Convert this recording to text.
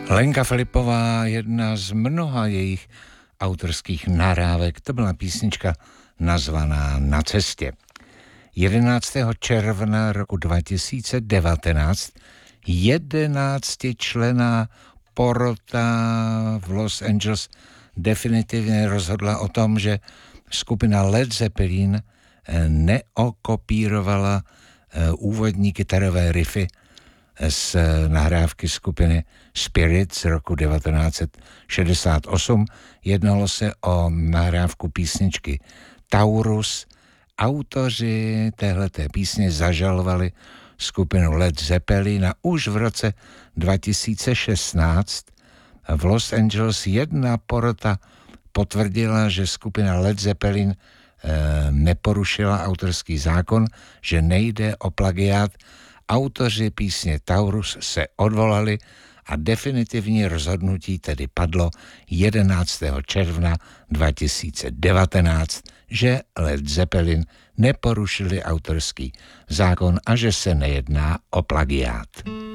Lenka Filipová, jedna z mnoha jejich autorských nahrávek, to byla písnička nazvaná Na cestě. 11. června roku 2019 11členná porota v Los Angeles definitivně rozhodla o tom, že skupina Led Zeppelin neokopírovala úvodní kytarové riffy z nahrávky skupiny Spirit z roku 1968. Jednalo se o nahrávku písničky Taurus. Autoři téhleté písně zažalovali skupinu Led Zeppelin a už v roce 2016 v Los Angeles jedna porota potvrdila, že skupina Led Zeppelin neporušila autorský zákon, že nejde o plagiát. Autoři písně Taurus se odvolali a definitivní rozhodnutí tedy padlo 11. června 2019, že Led Zeppelin neporušili autorský zákon a že se nejedná o plagiát.